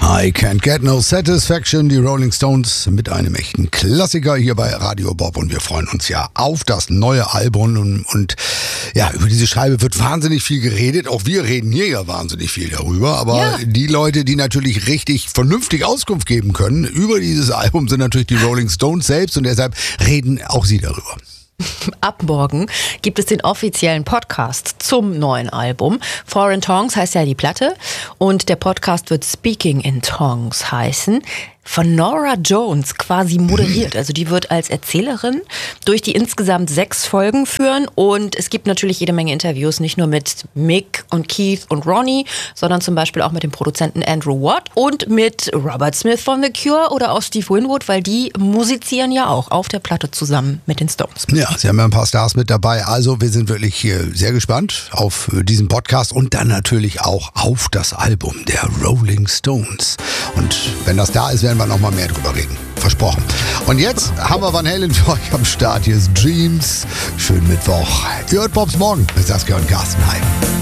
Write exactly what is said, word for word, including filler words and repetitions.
I Can't Get No Satisfaction, die Rolling Stones mit einem echten Klassiker hier bei Radio Bob und wir freuen uns ja auf das neue Album und, und ja, über diese Scheibe wird wahnsinnig viel geredet, auch wir reden hier ja wahnsinnig viel darüber, aber ja. Die Leute, die natürlich richtig vernünftig Auskunft geben können über dieses Album, sind natürlich die Rolling Stones selbst und deshalb reden auch sie darüber. Ab morgen gibt es den offiziellen Podcast zum neuen Album. Foreign Tongues heißt ja die Platte und der Podcast wird Speaking in Tongues heißen. Von Norah Jones quasi moderiert. Also die wird als Erzählerin durch die insgesamt sechs Folgen führen und es gibt natürlich jede Menge Interviews, nicht nur mit Mick und Keith und Ronnie, sondern zum Beispiel auch mit dem Produzenten Andrew Watt und mit Robert Smith von The Cure oder auch Steve Winwood, weil die musizieren ja auch auf der Platte zusammen mit den Stones. Ja, sie haben ja ein paar Stars mit dabei, also wir sind wirklich sehr gespannt auf diesen Podcast und dann natürlich auch auf das Album der Rolling Stones. Und wenn das da ist, werden wir noch mal mehr drüber reden. Versprochen. Und jetzt haben wir Van Halen für euch am Start. Hier ist Dreams. Schönen Mittwoch. Ihr hört Bobs Morgen mit Saskia und Carsten. Hi.